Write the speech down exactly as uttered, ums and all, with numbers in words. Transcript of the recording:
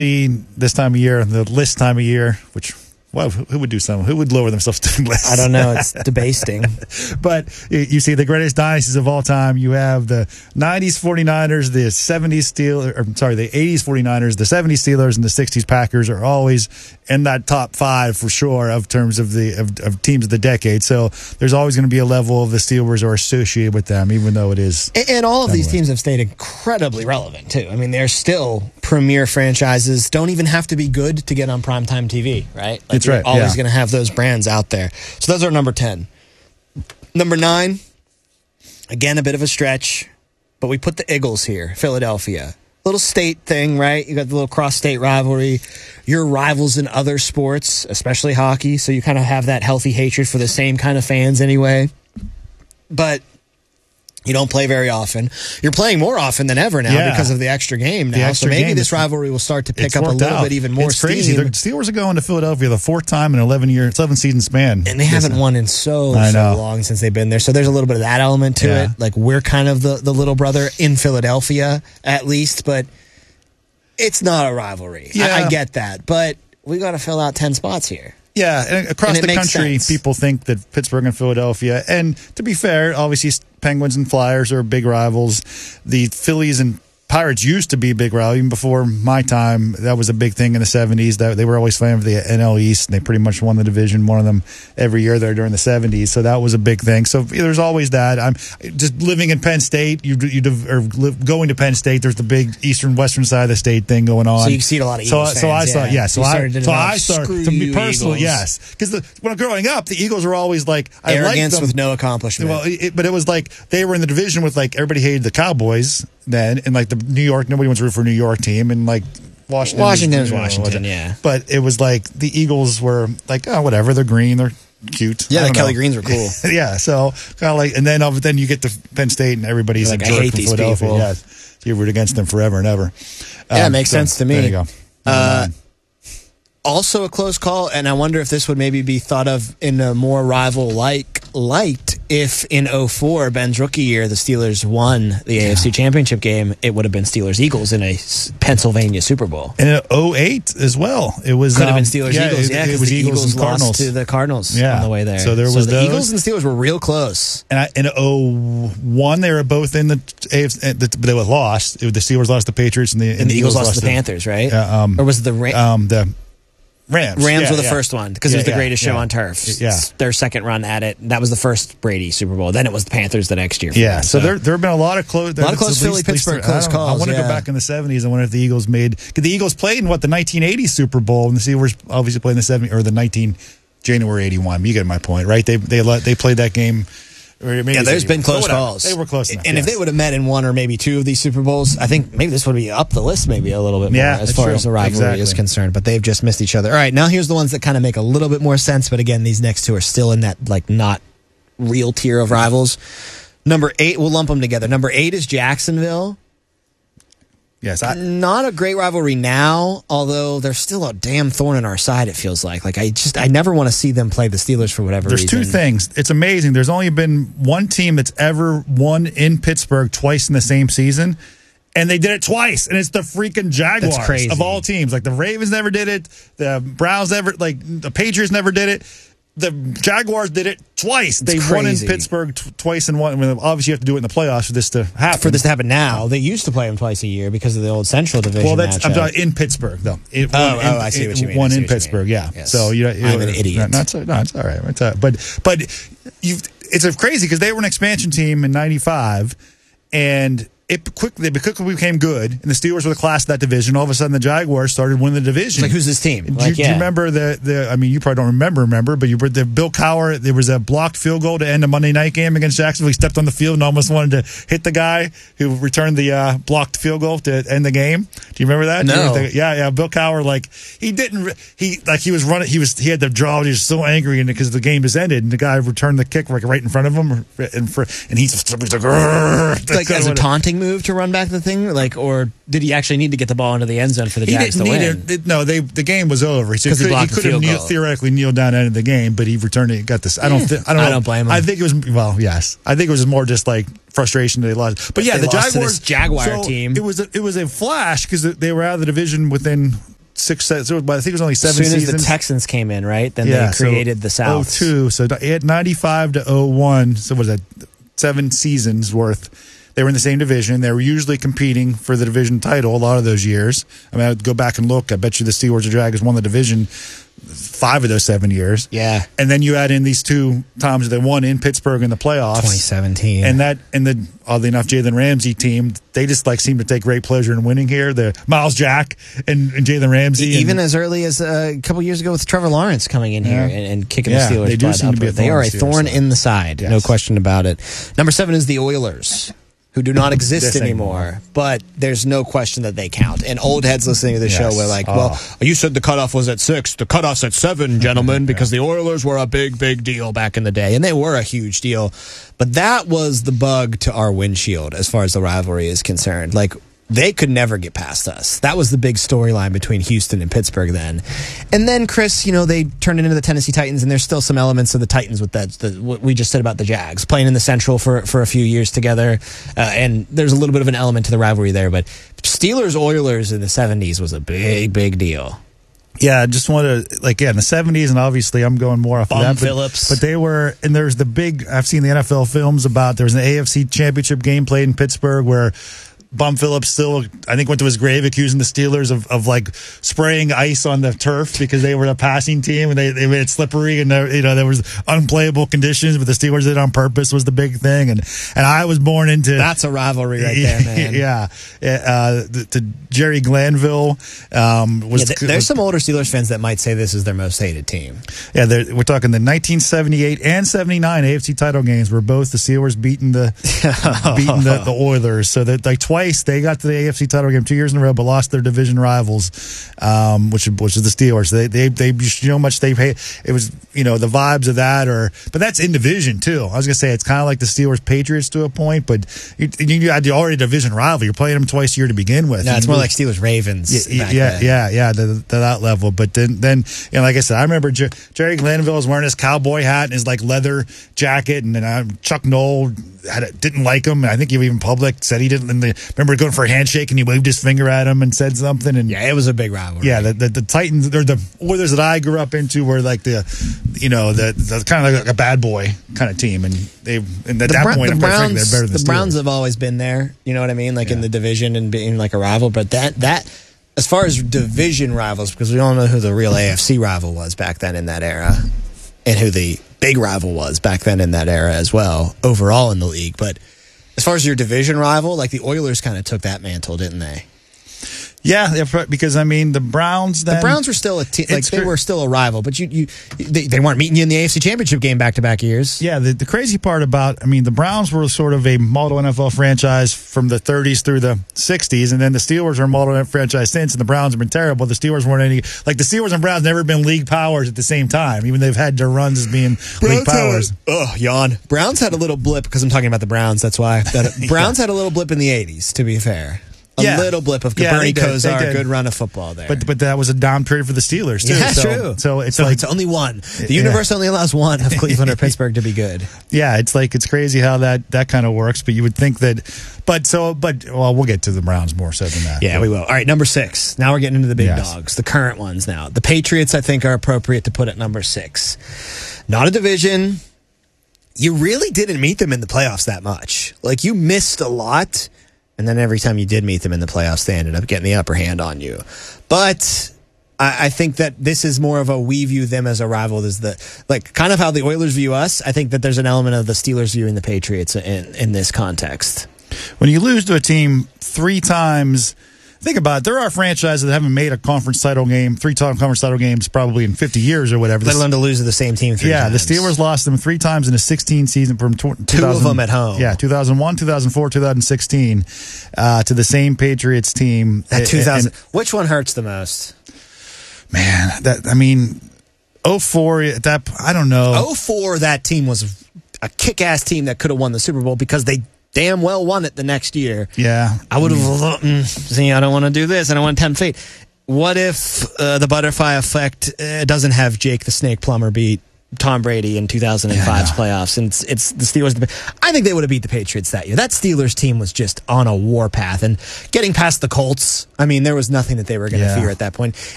this time of year, the list time of year, which, well, who would do something? Who would lower themselves to the list? I don't know. It's debasting. But you see the greatest dynasties of all time. You have the nineties 49ers, the seventies Steelers, or, I'm sorry, the eighties 49ers, the seventies Steelers, and the sixties Packers are always in that top five for sure of terms of the of, of teams of the decade. So there's always going to be a level of the Steelers are associated with them, even though it is. And, and all of these teams have stayed incredibly relevant too. I mean, they're still premier franchises. Don't even have to be good to get on primetime T V, right? Like, That's right. Always yeah. going to have those brands out there. So those are number ten. Number nine, again, a bit of a stretch, but we put the Eagles here, Philadelphia. Little state thing, right? You got the little cross-state rivalry. You're rivals in other sports, especially hockey, so you kind of have that healthy hatred for the same kind of fans anyway. But you don't play very often. You're playing more often than ever now yeah. because of the extra game now. The extra so maybe game this is, rivalry will start to pick up a worked little out. bit even more it's crazy. steam. The Steelers are going to Philadelphia the fourth time in an eleven year, eleven season span. And they haven't won in so, so long since they've been there. So there's a little bit of that element to yeah. it. Like, we're kind of the, the little brother in Philadelphia, at least, but it's not a rivalry. Yeah. I, I get that. But we got to fill out ten spots here. Yeah, and across and the country, sense. people think that Pittsburgh and Philadelphia, and to be fair, obviously Penguins and Flyers are big rivals. The Phillies and Pirates used to be big rivals. Even before my time, that was a big thing in the seventies. That they were always fighting for the N L East, and they pretty much won the division, one of them every year there during the seventies. So that was a big thing. So there's always that. I'm just living in Penn State, you you or live, going to Penn State. There's the big eastern western side of the state thing going on. So you see a lot of Eagles so, so fans. I saw, yeah. yeah. So you I, so I started started to me personally, Eagles. yes, because when growing up, the Eagles were always like I liked arrogance them. with no accomplishment. Well, it, but it was like they were in the division with like everybody hated the Cowboys then, and like the New York, nobody wants to root for a New York team, and like Washington, Washington's you know, Washington, yeah. But it was like the Eagles were like, oh, whatever, they're green, they're cute. Yeah, I the don't Kelly know. Greens were cool. Yeah, so kind of like, and then then you get to Penn State, and everybody's Like, a I jerk hate from these Philadelphia. people. Yeah, so you root against them forever and ever. Yeah, it Um, makes so, sense to me. There you go. Uh, Um, Also a close call, and I wonder if this would maybe be thought of in a more rival-like light if in oh four, Ben's rookie year, the Steelers won the A F C Championship game. It would have been Steelers-Eagles in a Pennsylvania Super Bowl. And in oh eight as well. It was Could have um, been Steelers-Eagles, yeah, because it, it was the Eagles, Eagles, and lost Cardinals. to the Cardinals Yeah. on the way there. So there was the those. Eagles and the Steelers were real close. And I, in oh one, they were both in the A F C, but they were lost. It was the Steelers lost to the Patriots, and the, And the Eagles lost to the Panthers, right? Uh, um, or was it the Rams? um, the Rams. Rams Yeah, were the yeah. first one because Yeah, it was the yeah, greatest show yeah. on turf. Yeah. It's their second run at it. That was the first Brady Super Bowl. Then it was the Panthers the next year. For Yeah, them, so, there there have been a lot of close, a lot of close Philly Pittsburgh close I calls. I want to yeah. go back in the seventies. I wonder if the Eagles made because the Eagles played in what the nineteen eighty Super Bowl, and the Steelers obviously played in the seventy or the nineteen January eighty-one. You get my point, right? They they let, they played that game. Or maybe Yeah, there's been close whatever. calls. They were close enough. And yes. if they would have met in one or maybe two of these Super Bowls, I think maybe this would be up the list maybe a little bit more Yeah, as that's far true. as the rivalry Exactly. is concerned. But they've just missed each other. All right, now here's the ones that kind of make a little bit more sense. But again, these next two are still in that like not real tier of rivals. Number eight, we'll lump them together. Number eight is Jacksonville. Yes, I, Not a great rivalry now, although they're still a damn thorn in our side, it feels like. Like, I just, I never want to see them play the Steelers for whatever There's reason. two things. It's amazing. There's only been one team that's ever won in Pittsburgh twice in the same season, and they did it twice, and it's the freaking Jaguars That's crazy. of all teams. Like the Ravens never did it, the Browns never, like the Patriots never did it. The Jaguars did it twice. They won in crazy. Pittsburgh t- twice in one. I mean, obviously, you have to do it in the playoffs for this to happen. For this to happen now, they used to play them twice a year because of the old Central Division Well, that's I'm matchup. talking in Pittsburgh though. It, Oh, one oh, in, I see what you mean. One I see in what you Pittsburgh, mean. yeah. Yes. So you, you I'm an idiot. No, it's, no, it's all right. It's all right. But but you, it's a crazy because they were an expansion team in ninety-five, and it quickly they quickly became good, and the Steelers were the class of that division. All of a sudden, the Jaguars started winning the division. Like, who's this team? Do, Like, you, do you yeah. remember the, the? I mean, you probably don't remember, remember, but you were the Bill Cowher. There was a blocked field goal to end a Monday night game against Jacksonville. He stepped on the field and almost wanted to hit the guy who returned the uh, blocked field goal to end the game. Do you remember that? No. Do you remember the- yeah, yeah. Bill Cowher, like he didn't. He like he was running. He was he had the draw. He was so angry because the game has ended, and the guy returned the kick like right in front of him, and for and he's just he's like, "Grrr." like as a taunting move to run back the thing, like, or did he actually need to get the ball into the end zone for the He Jags didn't to need win? it. No, they the game was over. So he 'Cause he could, he blocked the could have field kneel, goal. theoretically kneeled down at the game, but he returned it. Got this. I don't. Th- I don't. I know. don't blame him. I think it was well. Yes, I think it was more just like frustration that they lost. But yeah, They the lost to Jaguars this Jaguar so team. It was a, it was a flash because they were out of the division within six. So I think it was only As seven soon as seasons. the Texans came in, right? Then Yeah, they so created the South. oh two, so ninety-five to oh one. So what is that? Seven seasons worth. They were in the same division. They were usually competing for the division title a lot of those years. I mean, I would go back and look. I bet you the Steelers or Dragons won the division five of those seven years. Yeah. And then you add in these two times they won in Pittsburgh in the playoffs. twenty seventeen. And that, and the, oddly enough, Jalen Ramsey team, they just like seem to take great pleasure in winning here. The Miles Jack and, and Jalen Ramsey. Even and, as early as uh, a couple years ago with Trevor Lawrence coming in here Yeah. and, and kicking Yeah, the Steelers' they do butt seem up. to be a They thorn are in a the Steelers' thorn side. in the side. No Yes. question about it. Number seven is the Oilers, who do not exist This anymore, anymore. but there's no question that they count. And old heads listening to the Yes. show were like, Oh. well, you said the cutoff was at six. The cutoff's at seven, gentlemen, because the Oilers were a big, big deal back in the day. And they were a huge deal. But that was the bug to our windshield as far as the rivalry is concerned. Like, they could never get past us. That was the big storyline between Houston and Pittsburgh then. And then, Chris, you know, they turned it into the Tennessee Titans, and there's still some elements of the Titans with that, the, what we just said about the Jags, playing in the Central for, for a few years together. Uh, and there's a little bit of an element to the rivalry there. But Steelers-Oilers in the seventies was a big, big deal. Yeah, I just want to, like, yeah, in the seventies, and obviously I'm going more off Bum of that. But, Phillips. but they were, and there's the big, I've seen the N F L films about, there was an A F C championship game played in Pittsburgh where Bum Phillips still, I think, went to his grave accusing the Steelers of, of like spraying ice on the turf because they were a passing team and they, they made it slippery and there, you know, there was unplayable conditions, but the Steelers did it on purpose was the big thing. And, and I was born into That's a rivalry right there, man. yeah. Uh, to, to Jerry Glanville, um, was, Yeah, th- there's some older Steelers fans that might say this is their most hated team. yeah, we're talking the nineteen seventy-eight and seventy-nine A F C title games were both the Steelers beating the, beating the, the Oilers. So that like twice they got to the A F C title game two years in a row, but lost their division rivals, um, which which is the Steelers. They they they you know how much they hate. It was you know the vibes of that, or but that's in division too. I was gonna say it's kind of like the Steelers Patriots to a point, but you, you had already a division rival. You're playing them twice a year to begin with. No, it's And more you- like Steelers Ravens. yeah, back yeah, then. yeah, yeah, to, to that level. But then, then, you know, like I said, I remember Jer- Jerry Glanville was wearing his cowboy hat and his like leather jacket, and then uh, Chuck Noll had a, didn't like him. And I think he even public said he didn't. And the, remember going for a handshake and he waved his finger at him and said something. And Yeah, it was a big rivalry. yeah, the, the, the Titans, they're the Oilers that I grew up into were like the, you know, the, the kind of like a bad boy kind of team, and they and at The that Bra- point, the I'm quite frankly, Browns, they're better than the the Browns Steelers. have always been there. You know what I mean? Like in Yeah. the division and being like a rival. But that that as far as division rivals, because we all know who the real A F C rival was back then in that era, and who the big rival was back then in that era as well, overall in the league. But as far as your division rival, like the Oilers kind of took that mantle, didn't they? Yeah, yeah, because I mean the Browns. Then, The Browns were still a team, like It's they cr- were still a rival, but you, you they, they weren't meeting you in the A F C Championship game back to back years. Yeah, the, the crazy part about, I mean, the Browns were sort of a model N F L franchise from the thirties through the sixties, and then the Steelers are a model N F L franchise since, and the Browns have been terrible. The Steelers weren't any, like the Steelers and Browns never been league powers at the same time, even they've had their runs as being league powers. Oh, yawn. Browns had a little blip because I'm talking about the Browns. That's why. That, Yeah. Browns had a little blip in the eighties, to be fair. A Yeah. little blip of Yeah, Bernie they did. They Kosar, did. good run of football there. But but that was a down period for the Steelers, too. yeah, so, true. So it's so like, it's only one. The Yeah. universe only allows one of Cleveland or Pittsburgh to be good. yeah, it's like, it's crazy how that, that kind of works, but you would think that, but so, but, well, we'll get to the Browns more so than that. Yeah, we will. All right, number six. Now we're getting into the big Yes. dogs, the current ones now. The Patriots, I think, are appropriate to put at number six. Not a division. You really didn't meet them in the playoffs that much. Like, you missed a lot, and then every time you did meet them in the playoffs, they ended up getting the upper hand on you. But I, I think that this is more of a we view them as a rival. Is the like kind of how the Oilers view us. I think that there's an element of the Steelers viewing the Patriots in, in this context. When you lose to a team three times, think about it. There are franchises that haven't made a conference title game, three time conference title games, probably in fifty years or whatever. Let alone to lose to the same team three yeah, times. the Steelers lost them three times in a sixteen season from tw- Two of them at home. Yeah, two thousand one, two thousand four, two thousand sixteen, uh, to the same Patriots team. That And- two thousand. and- Which one hurts the most? man, that I mean, oh four. That I don't know. oh four, that team was a kick-ass team that could have won the Super Bowl because they damn well won it the next year. Yeah, I would have. Mm, see, I don't want to do this. I don't want to tempt fate. What if uh, the butterfly effect uh, doesn't have Jake the Snake Plumber beat Tom Brady in two thousand five's Yeah. playoffs, and it's, it's the Steelers? I think they would have beat the Patriots that year. That Steelers team was just on a warpath, and getting past the Colts. I mean, there was nothing that they were going to Yeah. fear at that point.